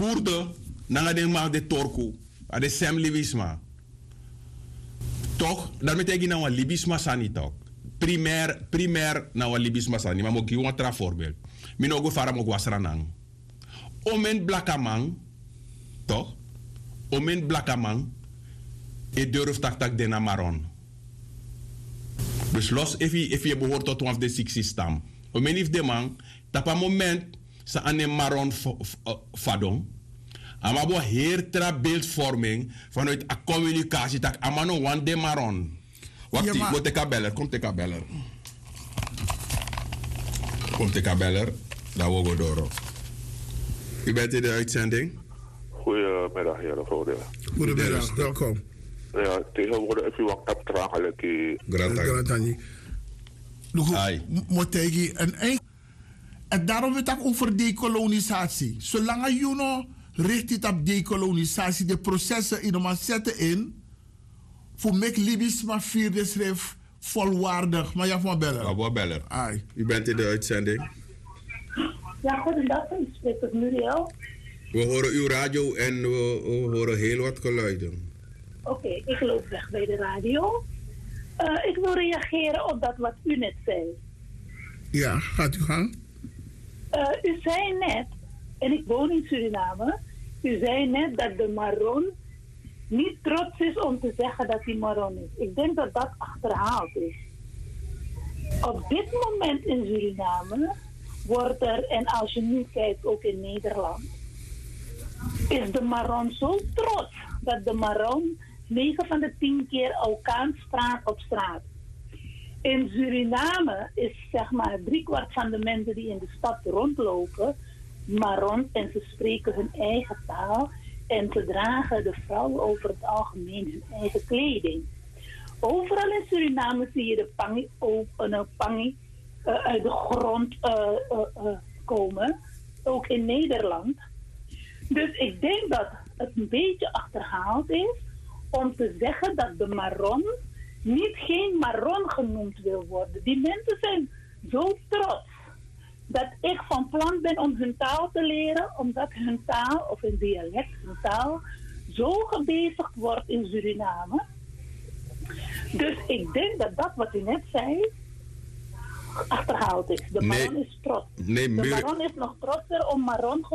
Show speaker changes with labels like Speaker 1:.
Speaker 1: Koerden, nangading mag de Torku, de Sem Libisma. Toch, dat betekent nou een Libisma sani toch. Primair nou een Libisma sani, maar ik wil een voorbeeld. Minogo faram ook wasranang. Omen blakamang, toch? Omen blakamang, durft tak dena maron. Dus los, if je behoort tot one of de 6 stam. Omen if de man, dat op een moment, ze aan een maron fadong. Maar we heertra beeldvorming vanuit een communicatie dat amano wan de maron. Wacht, ja, maar... Kom te kabeller. Kom te kabeller, daar we go door. U bent in de uitzending?
Speaker 2: Goedemiddag, heer Vode.
Speaker 3: Goedemiddag, welkom.
Speaker 2: Ja, tegenwoordig heb je wat kaptragelijk.
Speaker 3: Grantani. Motegi. En daarom wordt het over dekolonisatie. Zolang je nou richt het op dekolonisatie, de processen in de zetten in, voor mek Libisma vierde schrift volwaardig. Maar ja, van Beller.
Speaker 1: Ja, Beller. U bent in de uitzending.
Speaker 4: Ja, goedendag. Ik spreek met Muriel.
Speaker 1: We horen uw radio en we horen heel wat geluiden.
Speaker 4: Oké, ik loop weg bij de radio. Ik wil reageren op dat wat u net zei.
Speaker 3: Ja, gaat u gang.
Speaker 4: U zei net, en ik woon in Suriname, u zei net dat de Maron niet trots is om te zeggen dat hij Maron is. Ik denk dat dat achterhaald is. Op dit moment in Suriname wordt er, en als je nu kijkt ook in Nederland, is de Maron zo trots dat de Maron 9 van de 10 keer elkaar spraat op straat. In Suriname is zeg maar 3/4 van de mensen die in de stad rondlopen Maron en ze spreken hun eigen taal en ze dragen de vrouwen over het algemeen hun eigen kleding. Overal in Suriname zie je de pangi uit de grond komen, ook in Nederland. Dus ik denk dat het een beetje achterhaald is om te zeggen dat de Maron niet geen Maron genoemd wil worden. Die mensen zijn zo trots dat ik van plan ben om hun taal te leren, omdat hun taal, of hun dialect, hun taal, zo gebezigd wordt in Suriname. Dus ik denk dat dat wat u net zei, achterhaald is. De Maron is trots. De Maron is nog trotser om Maron